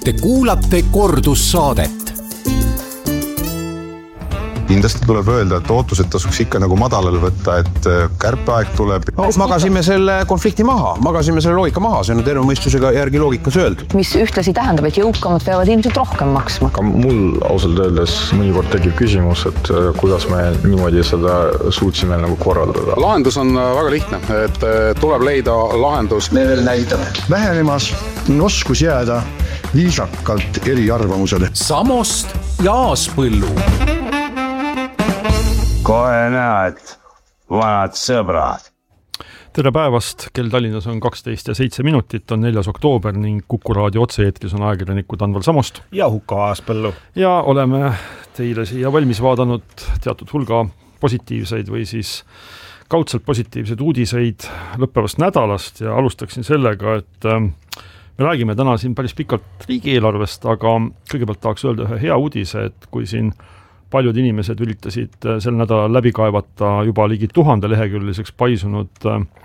Te kuulate kordussaadet. Kindlasti tuleb öelda, et ootused tasuks ikka nagu madalal võtta, et kärpeaeg tuleb. Magasime selle konflikti maha, magasime selle loogika maha, see on terve mõistusega järgi loogikas öeldud. Mis ühtlasi tähendab, et jõukamad peavad ilmselt rohkem maksma. Aga mul ausalt öeldes mõnikord tekib küsimus, et kuidas me niimoodi seda suutsime nagu korraldada. Lahendus on väga lihtne, et tuleb leida lahendus. Level näitab vähenemas oskus jääda viisakalt eri arvamusele. Samost ja Aaspõllu. Kohe näed, vanad sõbrad. Tere päevast, kell Tallinnas on 12 ja 7 minutit, on 4. oktoober ning Kuku raadio otse-eetris on ajakirjanikud Anval Samost ja Huko Aaspõllu. Ja oleme teile siia valmis vaadanud teatud hulga positiivseid või siis kaudselt positiivseid uudiseid lõppevast nädalast ja alustaksin sellega, et me räägime täna siin päris pikalt riigieelarvest, aga kõigepealt tahaks öelda ühe hea uudise, et kui siin paljud inimesed üritasid sel nädalal läbi kaevata juba ligi 1000 leheküljeliseks paisunud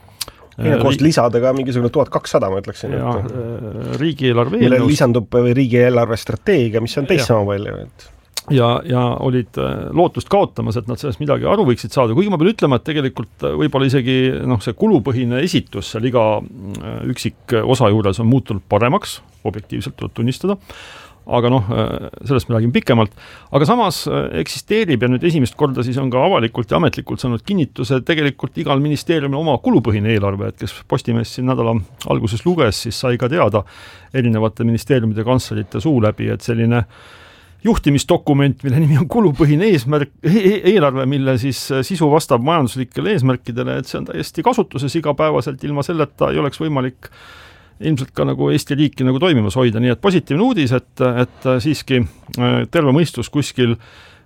koos lisadega mingisugune 1200, ma ütleksin. Ja, riigieelarve eelnõus. Mille lisandub riigieelarve strateegia, mis on teist sama palju. Ja olid lootust kaotamas, et nad sellest midagi aru võiksid saada. Kuigi ma pean ütlema, et tegelikult võib-olla isegi see kulupõhine esitus seal iga üksik osa juures on muutunud paremaks, objektiivselt tuleb tunnistada. Aga sellest me räägime pikemalt. Aga samas eksisteerib ja nüüd esimest korda siis on ka avalikult ja ametlikult saanud kinnituse tegelikult igal ministeeriumil oma kulupõhine eelarve, et kes Postimees siin nädala alguses luges, siis sai ka teada erinevate ministeeriumide kantslerite suu läbi, et selline juhtimisdokument, mille nimi on kulupõhine eelarve, mille siis sisu vastab majanduslikele eesmärkidele, et see on täiesti kasutuses igapäevaselt, ilma selleta ei oleks võimalik ilmselt ka nagu Eesti riiki nagu toimimas hoida, nii et positiivne uudis, et siiski terve mõistus kuskil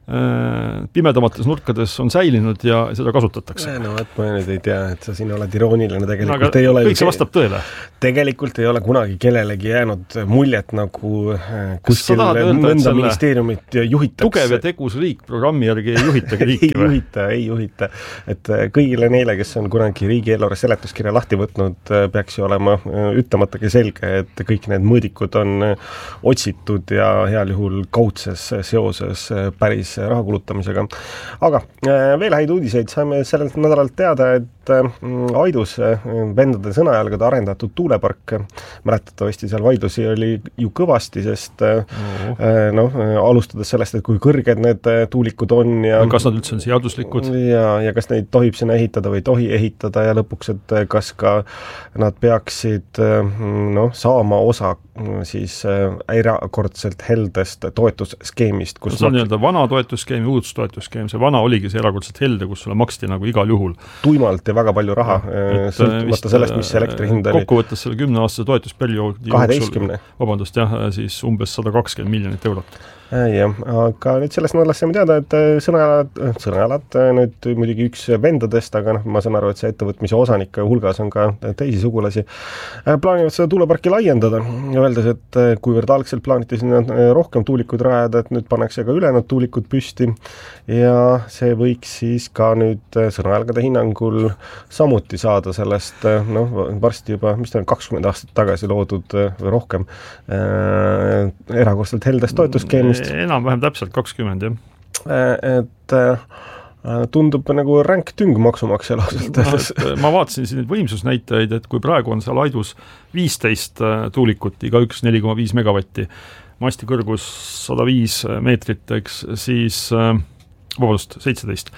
pimedamates nurkades on säilinud ja seda kasutatakse. No, et ma nüüd ei tea, et sa siin oled irooniline, tegelikult ei ole... Kõik see vastab tõele. Tegelikult ei ole kunagi kellelegi jäänud muljet nagu kuskil mõnda ministeeriumit juhitakse. Tugev ja tegus riik programmi järgi ei juhitagi riiki või? Ei juhita. Et kõigile neile, kes on kunagi riigieelarve seletuskirja lahti võtnud, peaks ju olema ütlematagi selge, et kõik need mõõdikud on otsitud ja heal juhul kaudses seoses päris raha kulutamisega. Aga veel häid uudiseid saime sellelt nädalalt teada, et Aidus vendade sõnajalgade arendatud tuulepark, mäletatavasti seal vaidlusi oli ju kõvasti, sest alustades sellest, et kui kõrged need tuulikud on ja kas nad üldse on seaduslikud ja kas neid tohib sinna ehitada või tohi ehitada ja lõpuks, et kas ka nad peaksid saama osa siis erakordselt heldest toetusskeemist. See on nii-öelda vana toetusskeem ja uudus toetusskeem. See vana oligi see erakordselt helde, kus sulle maksti nagu igal juhul. Tuimalt ja väga palju raha, sõltumata sellest, mis elektri hind oli. Kokkuvõttes selle 10-aastase toetusperioodi 12. Vabandust, siis umbes 120 miljonit eurot. Jah, aga nüüd sellest nädalast saame teada, et sõnajalad, nüüd muidugi üks vendadest, aga ma saan aru, et see ettevõtmise osanike hulgas on ka teisi sugulasi, plaanivad seda tuuleparki laiendada, öeldes, et kuivõrd algselt plaaniti sinna rohkem tuulikuid rajada, et nüüd pannakse ka ülejäänud tuulikud püsti ja see võiks siis ka nüüd sõnajalgade hinnangul samuti saada sellest, varsti juba, mis ta on 20 aastat tagasi loodud või rohkem erakordselt heldest toetusskeemist. Enam-vähem täpselt 20, jah. Et tundub nagu ränk tüng maksumaksjal ausalt. Ma vaatasin siin võimsusnäitajaid, et kui praegu on seal Aidus 15 tuulikut, iga üks 4,5 megavatti, masti kõrgus 105 meetrit, eks, siis 17.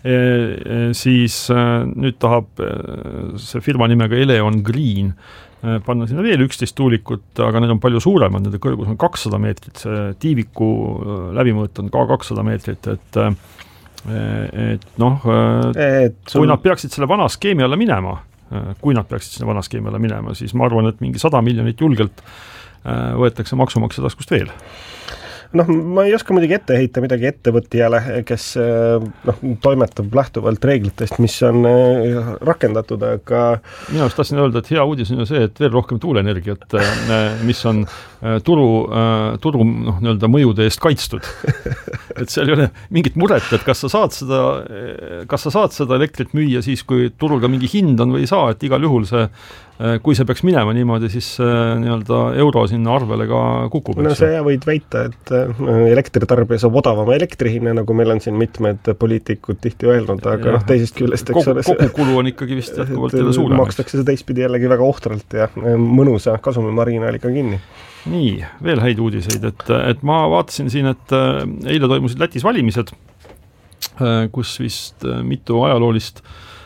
Siis nüüd tahab see firma nimega Eleon Green panna sinna veel 11 tuulikut, aga need on palju suuremad, nende kõrgus on 200 meetrit, see tiiviku läbimõõt on ka 200 meetrit, kui nad peaksid selle vana skeemi alla minema, siis ma arvan, et mingi 100 miljonit julgelt võetakse maksumaksja taskust veel. Ma ei oska muidugi ette heita midagi ettevõtjale, kes toimetab lähtuvalt reeglitest, mis on rakendatud, aga... Mina just tahtsin öelda, et hea uudis on see, et veel rohkem tuuleenergiat, mis on turu mõjude eest kaitstud. et seal ei ole mingit muret, et kas sa saad seda elektrit müüa siis, kui turul ka mingi hind on või ei saa, et igal juhul see, kui see peaks minema niimoodi, siis nii-öelda euro sinna arvele ka kukub. No see võid väita, et elektritarbija saab odavama elektrihinna, nagu meil on siin mitmed poliitikud tihti öelnud, aga teisest küljest kogu kulu on ikkagi vist jätkuvalt jälle suurem. Makstakse see teistpidi jällegi väga ohtralt ja mõnusa kasumimarginaaliga kinni. Nii, veel häid uudiseid, et ma vaatasin siin, et eile toimusid Lätis valimised, kus vist mitu ajaloolist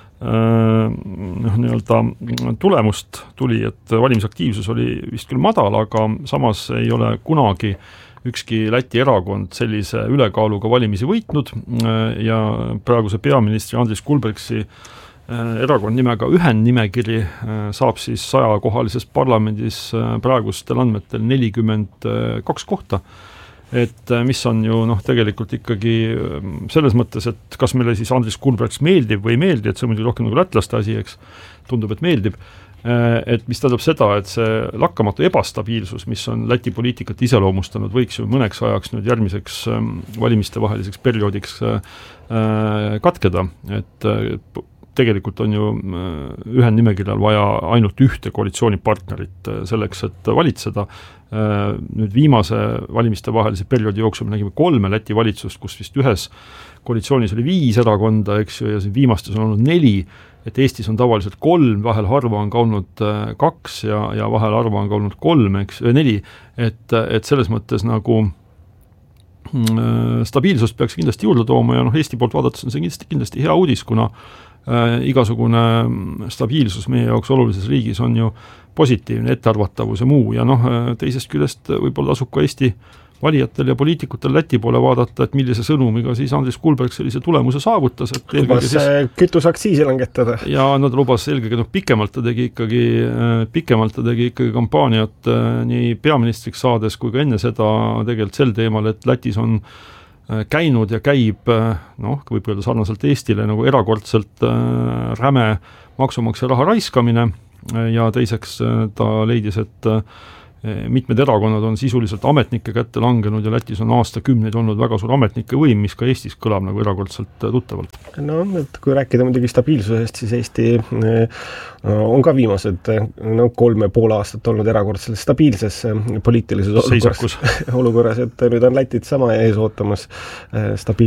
nii-öelda tulemust tuli, et valimisaktiivsus oli vist küll madal, aga samas ei ole kunagi ükski Läti erakond sellise ülekaaluga valimisi võitnud ja praeguse peaministri Andris Kulbergsi erakond nimega Ühendnimekiri saab siis 100-kohalises parlamendis praegustel andmetel 42 kohta. Et mis on ju tegelikult ikkagi selles mõttes, et kas meile siis Andris Kulbergs meeldib või ei meeldi, et see on muidugi rohkem nagu lätlaste asi, eks, tundub, et meeldib. Et mis tähendab seda, et see lakkamatu ebastabiilsus, mis on Läti poliitikat iseloomustanud, võiks ju mõneks ajaks nüüd järgmiseks valimistevaheliseks perioodiks katkeda, et tegelikult on ju Ühendnimekirjal vaja ainult ühte koalitsioonipartnerit selleks, et valitseda. Nüüd viimase valimiste vahelise perioodi jooksul me nägime 3 Läti valitsust, kus vist ühes koalitsioonis oli 5 erakonda, eks ju, ja siin viimastes on olnud 4, et Eestis on tavaliselt 3, vahel harva on ka olnud 2 ja vahel harva on ka olnud 3, eks, 4, et selles mõttes nagu stabiilsust peaks kindlasti juurde tooma ja Eesti poolt vaadates on see kindlasti hea uudis, kuna igasugune stabiilsus meie jaoks olulises riigis on ju positiivne, ettearvatavus ja muu ja teisest küljest võib-olla tasub ka Eesti valijatel ja poliitikutel Läti poole vaadata, et millise sõnumiga siis Andris Kulberg sellise tulemuse saavutas. Et lubas kütusaktsiisi langetada. Ja nad lubas eelkõige, pikemalt ta tegi ikkagi kampaaniat nii peaministriks saades kui ka enne seda tegelikult sel teemal, et Lätis on käinud ja käib, võib öelda sarnaselt Eestile nagu erakordselt räme maksumaksja raha raiskamine ja teiseks ta leidis, et mitmed erakonnad on sisuliselt ametnike kätte langenud ja Lätis on aastakümneid olnud väga suur ametnike võim, mis ka Eestis kõlab nagu erakordselt tuttavalt. Et kui rääkida muidugi stabiilsusest, siis Eesti on ka viimased 3,5 aastat olnud erakordselt stabiilses poliitilises olukorras, et nüüd on Lätit sama ees ootamas stabiilsus.